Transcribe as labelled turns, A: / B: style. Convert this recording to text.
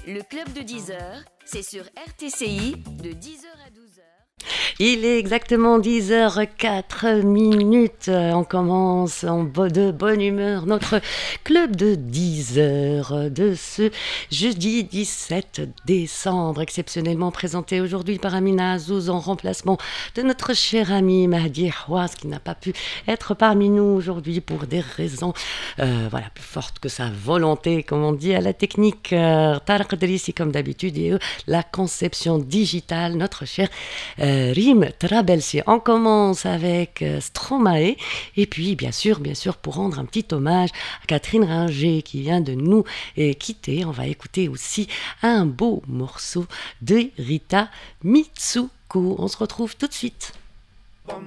A: Le club de 10 heures, c'est sur RTCI de 10h à 12h.
B: Il est exactement 10h04. On commence de bonne humeur notre club de 10 heures de ce jeudi 17 décembre, exceptionnellement présenté aujourd'hui par Amina Azouz en remplacement de notre cher ami Mahdi Houaz qui n'a pas pu être parmi nous aujourd'hui pour des raisons plus fortes que sa volonté, comme on dit à la technique. Tarek Drissi comme d'habitude et la conception digitale, notre cher Rim Trabelsi. On commence avec Stromae et puis bien sûr pour rendre un petit hommage à Catherine Ringer qui vient de nous quitter, on va écouter aussi un beau morceau de Rita Mitsuko. On se retrouve tout de suite.